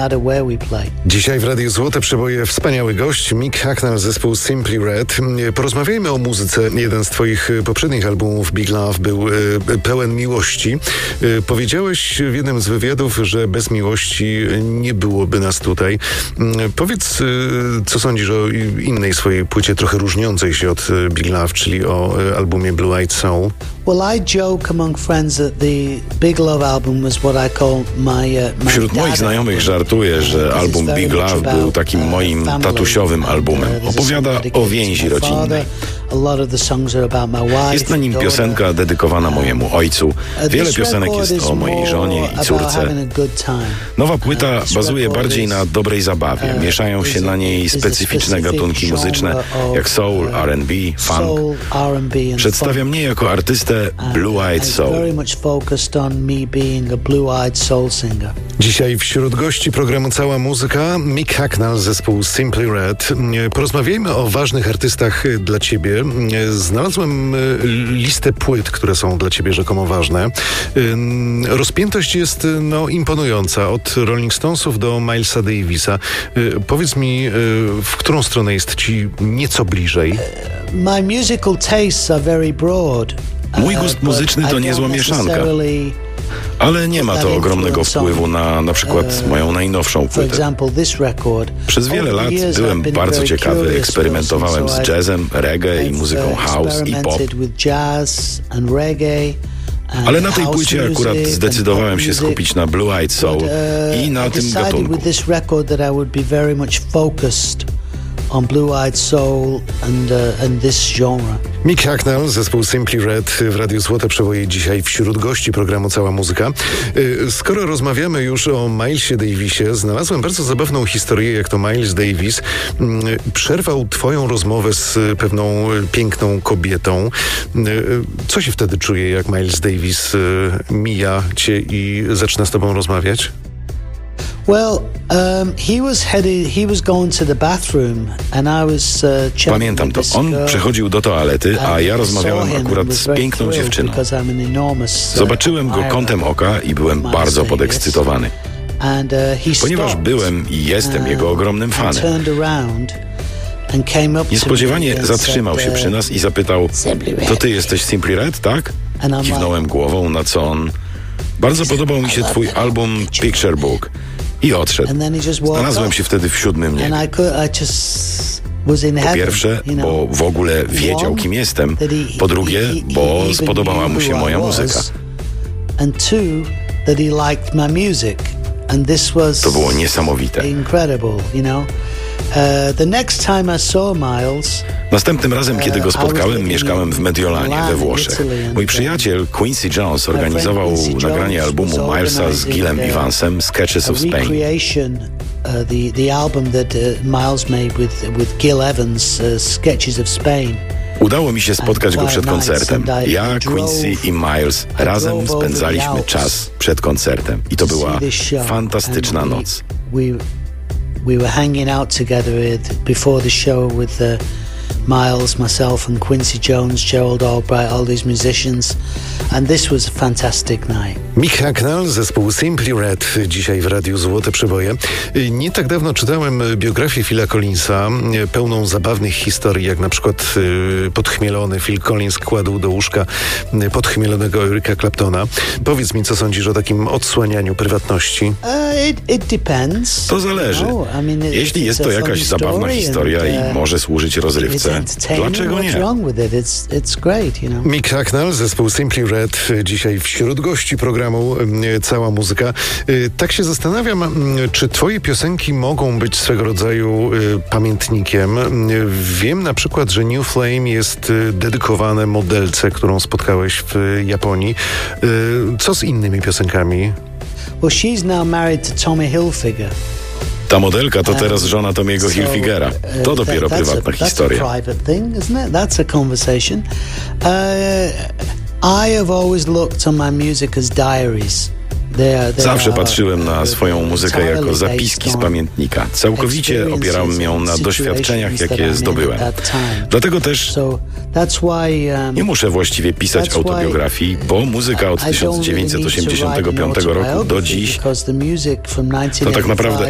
matter where we play. Dzisiaj w Radiu Złote Przeboje wspaniały gość, Mick Hucknall, zespół Simply Red. Porozmawiajmy o muzyce. Jeden z twoich poprzednich albumów, Big Love, był pełen miłości. Powiedziałeś w jednym z wywiadów, że bez miłości nie byłoby nas tutaj. Powiedz, co sądzisz o innej swojej płycie, trochę różniącej się od Big Love, czyli o albumie Blue Eyed Soul? Well, I joke among friends that the Big Love album was what I call my Wśród moich znajomych żartuję, że album Big Love był takim moim tatusiowym albumem. Opowiada o więzi rodzinnej. Jest na nim piosenka dedykowana mojemu ojcu. Wiele piosenek jest o mojej żonie i córce. Nowa płyta bazuje bardziej na dobrej zabawie. Mieszają się na niej specyficzne gatunki muzyczne, jak soul, R&B, funk. Przedstawia mnie jako artystę Blue Eyed Soul. Dzisiaj wśród gości programu Cała Muzyka Mick Hucknall, zespół Simply Red. Porozmawiajmy o ważnych artystach dla ciebie. Znalazłem listę płyt, które są dla ciebie rzekomo ważne. Rozpiętość jest imponująca. Od Rolling Stonesów do Milesa Davisa. Powiedz mi, w którą stronę jest ci nieco bliżej? My musical tastes are very broad. Mój gust muzyczny to niezła mieszanka. Ale nie ma to ogromnego wpływu na przykład moją najnowszą płytę. Przez wiele lat byłem bardzo ciekawy, eksperymentowałem z jazzem, reggae i muzyką house i pop. Ale na tej płycie akurat zdecydowałem się skupić na Blue Eyed Soul i na tym gatunku. On Blue Eyed Soul and this genre. Mick Hucknall, zespół Simply Red w Radiu Złote Przeboje dzisiaj wśród gości programu Cała Muzyka. Skoro rozmawiamy już o Milesie Davisie, znalazłem bardzo zabawną historię, jak to Miles Davis przerwał twoją rozmowę z pewną piękną kobietą. Co się wtedy czuje, jak Miles Davis mija cię i zaczyna z tobą rozmawiać? Well, he was going to the bathroom and I was Pamiętam to. On przechodził do toalety, a ja rozmawiałem akurat z piękną dziewczyną. Zobaczyłem go kątem oka i byłem bardzo podekscytowany. Ponieważ byłem i jestem jego ogromnym fanem. Niespodziewanie zatrzymał się przy nas i zapytał: to ty jesteś Simply Red, tak? Kiwnąłem głową, na co on: bardzo podobał mi się twój album Picture Book. I odszedł. Znalazłem się wtedy w siódmym niebie. Po pierwsze, bo w ogóle wiedział, kim jestem. Po drugie, bo spodobała mu się moja muzyka. To było niesamowite. Następnym razem, kiedy go spotkałem, mieszkałem w Mediolanie we Włoszech. Mój przyjaciel Quincy Jones organizował nagranie albumu Milesa z Gilem Evansem, Sketches of Spain. The album that Miles made with Gil Evans, Sketches of Spain. Udało mi się spotkać go przed koncertem. Ja, Quincy i Miles razem spędzaliśmy czas przed koncertem. I to była fantastyczna noc. We were hanging out together before the show with Miles, myself and Quincy Jones, Gerald Albright, all these musicians, and this was a fantastic night. Mick Hucknall, zespół Simply Red, dzisiaj w Radiu Złote Przeboje. Nie tak dawno czytałem biografię Phila Collinsa, pełną zabawnych historii, jak na przykład podchmielony Phil Collins kładł do łóżka podchmielonego Erica Claptona. Powiedz mi, co sądzisz o takim odsłanianiu prywatności? It depends. To zależy. Jeśli jest to jakaś zabawna historia i może służyć rozrywce, dlaczego nie? Mick Hucknall, zespół Simply Red, dzisiaj wśród gości programu Cała Muzyka. Tak się zastanawiam, czy twoje piosenki mogą być swego rodzaju pamiętnikiem. Wiem na przykład, że New Flame jest dedykowane modelce, którą spotkałeś w Japonii. Co z innymi piosenkami? Well, she's now married to Tommy Hilfiger. Ta modelka to teraz żona Tommy'ego Hilfigera. To dopiero prywatna historia. That's a conversation. I have always looked on my music as diaries. Zawsze patrzyłem na swoją muzykę jako zapiski z pamiętnika. Całkowicie opierałem ją na doświadczeniach, jakie zdobyłem. Dlatego też nie muszę właściwie pisać autobiografii, bo muzyka od 1985 roku do dziś to tak naprawdę